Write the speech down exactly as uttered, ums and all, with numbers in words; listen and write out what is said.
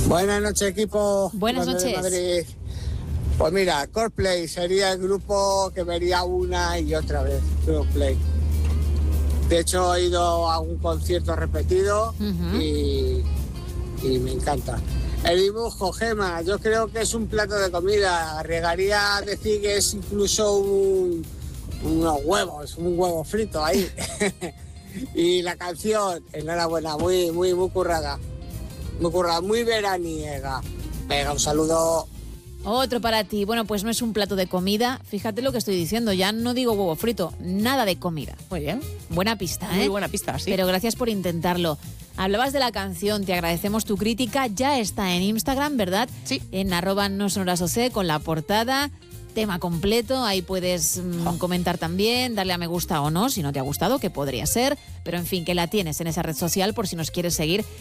Buenas noches, equipo. Buenas Grande de noches. Madrid. Pues mira, Coldplay sería el grupo que vería una y otra vez. Coldplay. De hecho, he ido a un concierto repetido Ujú. y, y me encanta. El dibujo, Gema, yo creo que es un plato de comida. Arriesgaría a decir que es incluso un, unos huevos, un huevo frito ahí. Y la canción, enhorabuena, muy, muy, muy currada. Muy currada, muy veraniega. Venga, un saludo. Otro para ti. Bueno, pues no es un plato de comida. Fíjate lo que estoy diciendo. Ya no digo huevo frito. Nada de comida. Muy bien. Buena pista, ¿eh? Muy buena pista, sí. Pero gracias por intentarlo. Hablabas de la canción. Te agradecemos tu crítica. Ya está en Instagram, ¿verdad? Sí. En arroba no sonoras O C con la portada. Tema completo. Ahí puedes mm, Oh. comentar también, darle a me gusta o no, si no te ha gustado, que podría ser. Pero en fin, que la tienes en esa red social por si nos quieres seguir